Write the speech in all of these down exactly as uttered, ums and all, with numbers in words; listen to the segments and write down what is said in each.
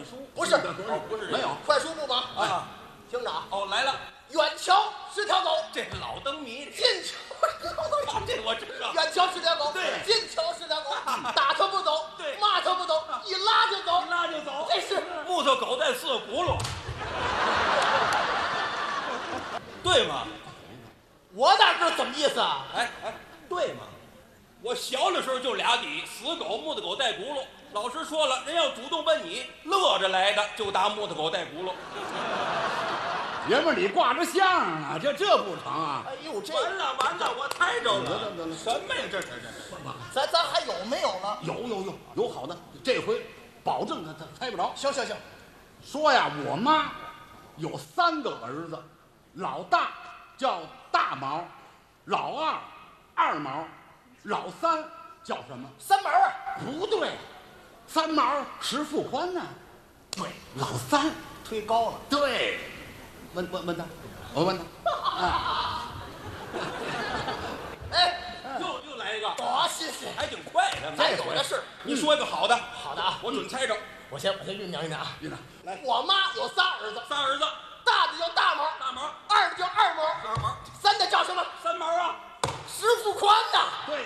书？ 不是， 哦，不是没有快书不忙啊。 听着啊， 哦，来了， 远瞧是条狗， 这老灯谜， 近瞧这我知道。 远瞧是条狗， 对近瞧是条狗，打它不走， 对， 骂它不走，一拉就走， 一拉就走， 这是木头狗带四个轱辘，对吗？ 我哪知道怎么意思啊？ 哎哎，对吗？我小的时候就俩底，死狗、木头狗带轱辘。老师说了，人要主动问你，乐着来的就打木头狗带轱辘。 爷们儿，你挂着相啊，这这不成啊？ 哎呦，这完了完了，我猜着了。 得得得什么呀？这这这这， 咱咱还有没有了？ 有有有有好的，这回保证他他猜不着。 行行行， 说呀，我妈有三个儿子，老大叫大毛，老二二毛，老三叫什么？ 三毛啊， 不对，三毛石富宽呢？对，老三推高了。 对，问问问他，我问他， 哎， 又又来一个， 多谢谢， 还挺快的。 咱有的是。 你说一个好的， 好的啊， 我准猜着。 我先我先酝酿酝酿啊。 院长， 来， 我妈有仨儿子， 仨儿子， 大的叫大毛， 大毛、 二的叫二毛， 二毛、 三的叫什么？ 三毛啊。 石富宽呐。 对，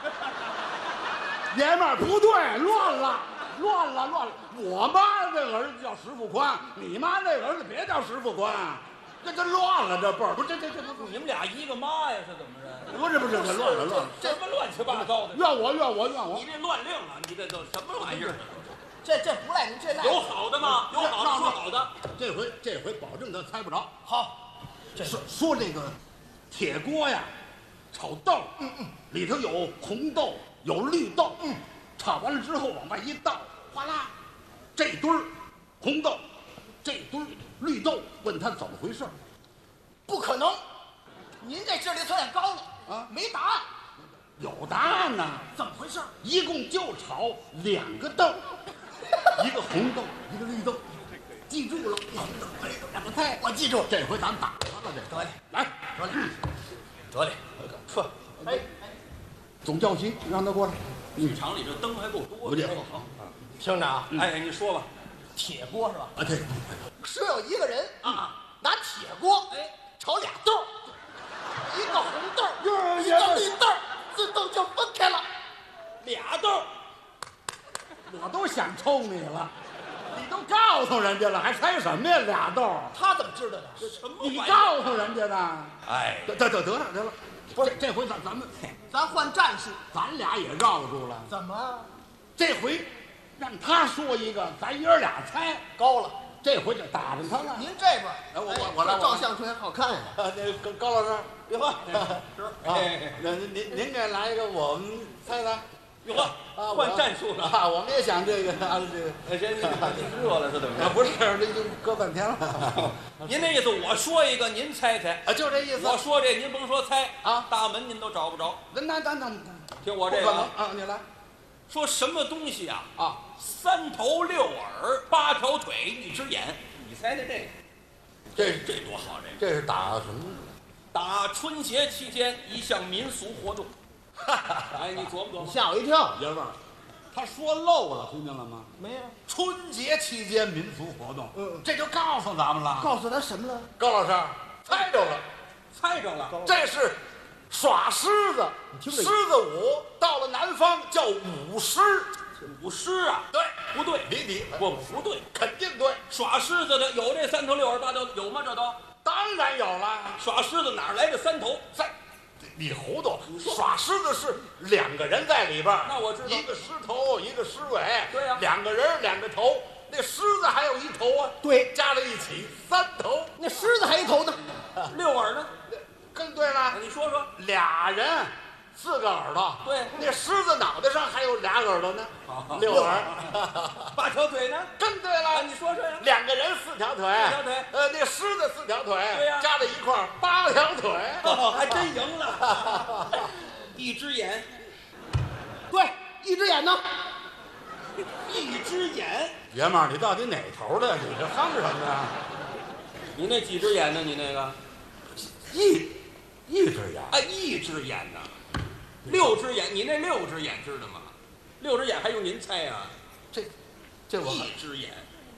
爷们儿不对，乱了，乱了，乱了。我妈这个儿子叫石富宽，你妈那个儿子别叫石富宽，这这乱了，这辈儿不是这这这这你们俩一个妈呀？是怎么着？ 不是不是这乱了乱了。 什么乱七八糟的？ 怨我怨我怨我你！这乱令啊！你这都什么玩意儿？ 这这不赖您，这赖有好的吗？有好的说好的。 这回这回保证他猜不着。 好，这说说这个铁锅呀，炒豆，嗯嗯，里头有红豆，有绿豆，嗯，炒完了之后往外一倒，哗啦，这堆儿红豆，这堆儿绿豆，问他怎么回事儿不可能，您这智力测验高了啊？ 没答案， 有答案呢， 怎么回事？ 一共就炒两个豆，一个红豆，一个绿豆，记住了，两个豆，两个菜， 我记住了。 这回咱打他了，这得嘞， 来， 得嘞，得嘞，说，哎哎， 总教习让他过来， 剧场里这灯还够多的。 有点好听着啊， 哎，你说吧。 铁锅是吧？ 啊，对， 说有一个人啊， 拿铁锅哎炒俩豆儿，一个红豆儿， 哟一个绿豆儿，自动就分开了。 俩豆， 我都想抽你了，你都告诉人家了，还猜什么呀？俩豆儿， 他怎么知道的？ 什么玩意你儿？ 告诉人家的。 哎， 得得得得了得了，不是这回咱咱们咱换战术， 咱俩也绕住了， 怎么这回让他说一个，咱爷儿俩猜， 高了？ 这回就打着他了。 您这边， 哎我我我来我来照相出来好看呀。 啊，那高高老师，别慌是啊，那您您您给来一个，我们猜猜。 哟呵， 啊， 换战术了。 啊！我们也想这个啊，这个哎，这你热了是怎么着？ 啊，不是，这就搁半天了您那意思，我说一个，您猜猜。 啊，就这意思。 我说这，您甭说猜啊， 大门您都找不着。 那那那那听我不可这个啊， 能啊！你来说什么东西啊？ 啊！ 三头六耳，八条腿，一只眼。你猜猜这个？ 这这多好！这个这是打什么？ 打春节期间一项民俗活动。哎，你琢磨琢磨。 吓我一跳。 爷们儿，他说漏了，听见了吗？ 没有， 春节期间民俗活动， 嗯这就告诉咱们了。 告诉他什么了？ 高老师猜着了， 猜着了。 这是耍狮子， 听着狮子舞到了南方叫舞狮。 舞狮啊？ 对， 不对， 离题， 不不对， 肯定对， 耍狮子的有这三头六耳八条有吗？这都当然有了。 耍狮子哪来的三头？ 在，你糊涂，耍狮子是两个人在里边儿， 那我知道一个狮头，一个狮尾， 对呀两个人两个头，那狮子还有一头啊， 对， 加在一起三头， 那狮子还一头呢。 六耳呢？ 更对了， 你说说。 俩人四个耳朵， 对那狮子脑袋上还有俩耳朵呢，六耳， 八条腿呢？ 更对啊， 了， 你说说呀。 两个人四条腿， 四条腿呃，那狮子四条腿， 对呀加在一块儿八条腿， 哦，还真赢了。一只眼， 对，一只眼呢？ 一只眼。 爷们儿，你到底哪头的？你这哼什么呀？ 你那几只眼呢？你那个？ 一一只眼， 啊，一只眼呢？六只眼，你那六只眼知道吗？六只眼还用您猜啊？ 这这我一只眼。